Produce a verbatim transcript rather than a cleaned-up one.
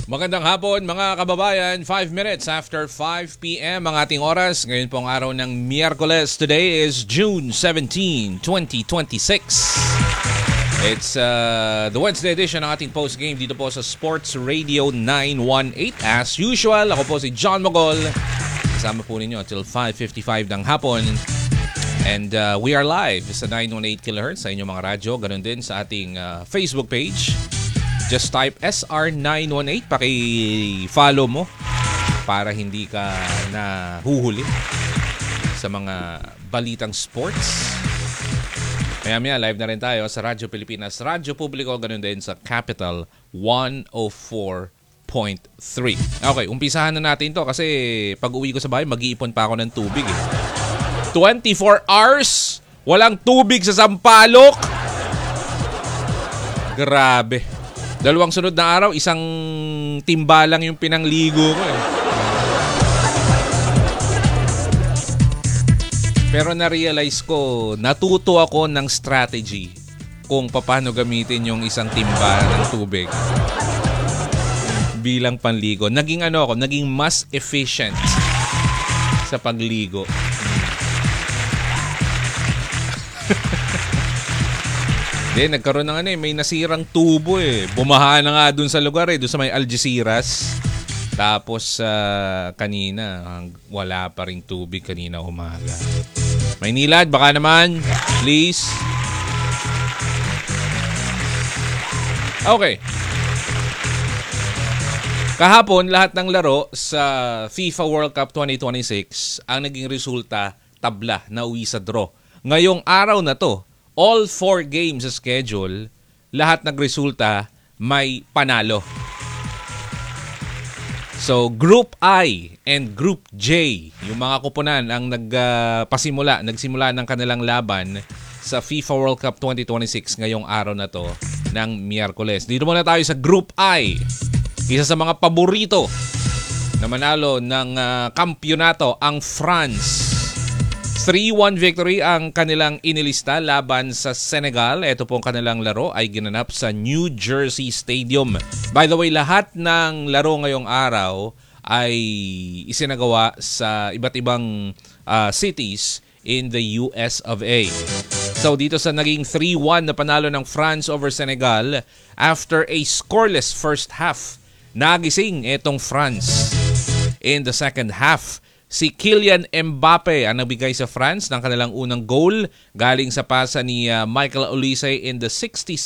Magandang hapon mga kababayan, five minutes after five p m ang ating oras. Ngayon pong araw ng Miyerkules. Today is June seventeenth, twenty twenty-six. It's uh, the Wednesday edition ng ating post-game dito po sa Sports Radio nine one eight. As usual, ako po si John Mogol. Kasama po ninyo until five fifty-five ng hapon. And uh, we are live sa nine one eight kilohertz sa inyong mga radyo. Ganun din sa ating uh, Facebook page. Just type S R nine one eight, paki-follow mo para hindi ka nahuhuli sa mga balitang sports. Maya-maya live na rin tayo sa Radyo Pilipinas, Radyo Publiko, ganun din sa Capital one oh four point three. Okay, umpisahan na natin to kasi pag uwi ko sa bahay, mag-iipon pa ako ng tubig eh. twenty-four hours, walang tubig sa Sampaloc. Grabe. Dalawang sunod na araw, isang timba lang yung pinangligo ko eh. Pero na-realize ko, natuto ako ng strategy kung paano gamitin yung isang timba ng tubig bilang panligo. Naging ano ako, naging mas efficient sa pagligo. Hindi, nagkaroon ng ano eh, may nasirang tubo eh. Bumaha na nga dun sa lugar eh, dun sa may Algeciras. Tapos uh, kanina, wala pa ring tubig kanina umaga. Maynilad, baka naman, please. Okay. Kahapon, lahat ng laro sa FIFA World Cup twenty twenty-six, ang naging resulta, tabla, nauwi sa draw. Ngayong araw na to, all four games sa schedule, lahat nagresulta may panalo. So, Group I and Group J, yung mga kupunan ang nagpasimula, uh, nagsimula ng kanilang laban sa FIFA World Cup twenty twenty-six ngayong araw na to ng Miyerkules. Dito muna tayo sa Group I. Isa sa mga paborito na manalo ng uh, kampyonato, ang France. three one victory ang kanilang inilista laban sa Senegal. Ito pong kanilang laro ay ginanap sa New Jersey Stadium. By the way, lahat ng laro ngayong araw ay isinagawa sa iba't ibang uh, cities in the U S of A. So dito sa naging three one na panalo ng France over Senegal, after a scoreless first half, nagising itong France. In the second half, si Kylian Mbappe ang nagbigay sa France ng kanilang unang goal galing sa pasa ni uh, Michael Olise in the sixty-sixth